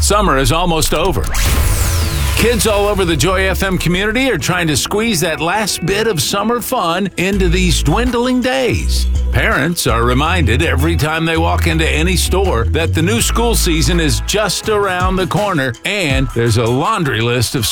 Summer is almost over. Kids all over the Joy FM community are trying to squeeze that last bit of summer fun into these dwindling days. Parents are reminded every time they walk into any store that the new school season is just around the corner and there's a laundry list of